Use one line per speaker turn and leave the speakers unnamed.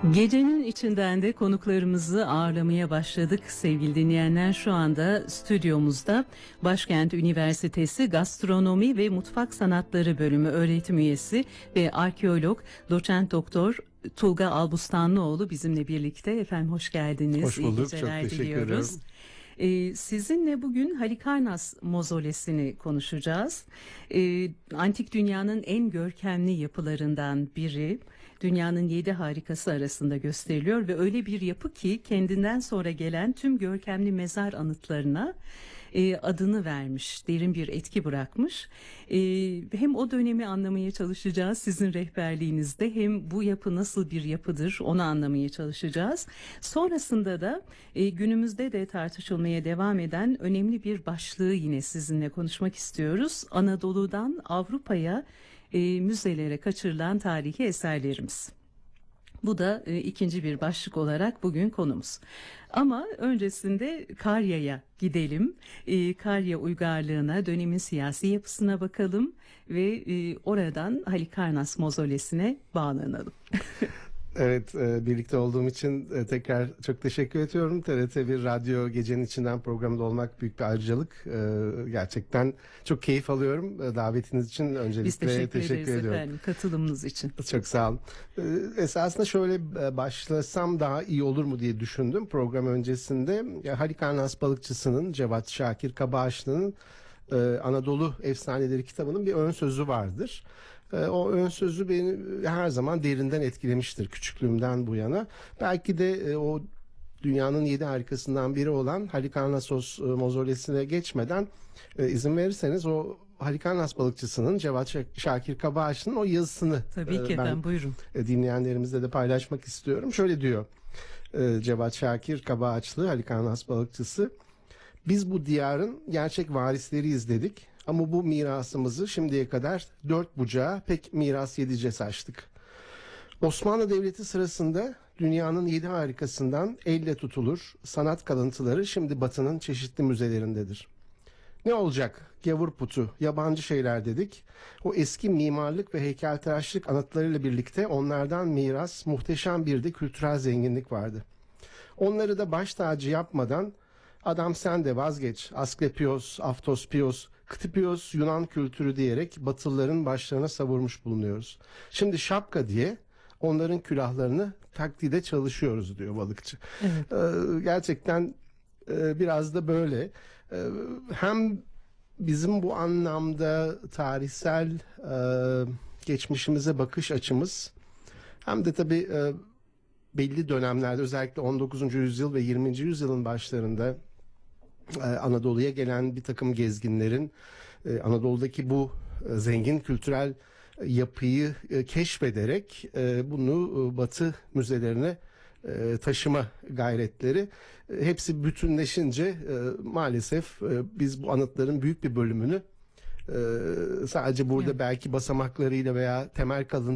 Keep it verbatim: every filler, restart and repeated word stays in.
Gecenin içinden de konuklarımızı ağırlamaya başladık sevgili dinleyenler. Şu anda stüdyomuzda Başkent Üniversitesi Gastronomi ve Mutfak Sanatları Bölümü öğretim üyesi ve arkeolog doçent doktor Tulga Albustanlıoğlu bizimle birlikte. Efendim hoş geldiniz.
Hoş bulduk.
İyi geceler
çok teşekkür
diliyoruz.
ederim.
Ee, sizinle bugün Halikarnas mozolesini konuşacağız. Ee, antik dünyanın en görkemli yapılarından biri, dünyanın yedi harikası arasında gösteriliyor ve öyle bir yapı ki kendinden sonra gelen tüm görkemli mezar anıtlarına e, adını vermiş, derin bir etki bırakmış. E, hem o dönemi anlamaya çalışacağız sizin rehberliğinizde, hem bu yapı nasıl bir yapıdır onu anlamaya çalışacağız. Sonrasında da e, günümüzde de tartışılmaya devam eden önemli bir başlığı yine sizinle konuşmak istiyoruz. Anadolu'dan Avrupa'ya e, müzelere kaçırılan tarihi eserlerimiz. Bu da e, ikinci bir başlık olarak bugün konumuz. Ama öncesinde Karya'ya gidelim. E, Karya uygarlığına, dönemin siyasi yapısına bakalım ve e, oradan Halikarnas mozolesine bağlanalım.
Evet, e, birlikte olduğum için e, tekrar çok teşekkür ediyorum. T R T bir radyo gecenin içinden programda olmak büyük bir ayrıcalık. E, gerçekten çok keyif alıyorum. E, davetiniz için öncelikle
Biz teşekkür,
teşekkür
ederiz
ediyorum.
efendim katılımınız için.
Çok sağ olun. E, esasında şöyle e, başlasam daha iyi olur mu diye düşündüm program öncesinde. Ya, Halikarnas balıkçısının Cevat Şakir Kabaşlı'nın e, Anadolu Efsaneleri kitabının bir ön sözü vardır. O ön sözü beni her zaman derinden etkilemiştir küçüklüğümden bu yana. Belki de o dünyanın yedi harikasından biri olan Halikarnasos mozolesine geçmeden izin verirseniz o Halikarnas balıkçısının Cevat Şakir Kabaşlı'nın o yazısını
Tabii ki
ben
efendim, buyurun.
dinleyenlerimizle de paylaşmak istiyorum. Şöyle diyor Cevat Şakir Kabaşlı, Halikarnas balıkçısı: "Biz bu diyarın gerçek varisleriyiz dedik. Ama bu mirasımızı şimdiye kadar dört bucağa pek miras yedice saçtık. Osmanlı Devleti sırasında dünyanın yedi harikasından elle tutulur sanat kalıntıları şimdi Batı'nın çeşitli müzelerindedir. Ne olacak gavur putu, yabancı şeyler dedik. O eski mimarlık ve heykeltıraşlık anıtlarıyla birlikte onlardan miras muhteşem bir de kültürel zenginlik vardı. Onları da baş tacı yapmadan adam sen de vazgeç, Asklepios, Aftospios, Ktipios Yunan kültürü diyerek Batılıların başlarına savurmuş bulunuyoruz. Şimdi şapka diye onların külahlarını taklide çalışıyoruz," diyor balıkçı.
Evet.
Ee, gerçekten e, biraz da böyle. Ee, hem bizim bu anlamda tarihsel e, geçmişimize bakış açımız, hem de tabii e, belli dönemlerde, özellikle on dokuzuncu yüzyıl ve yirminci yüzyılın başlarında Anadolu'ya gelen bir takım gezginlerin Anadolu'daki bu zengin kültürel yapıyı keşfederek bunu Batı müzelerine taşıma gayretleri, hepsi bütünleşince maalesef biz bu anıtların büyük bir bölümünü sadece burada, evet, belki basamaklarıyla veya temel kalıntılarıyla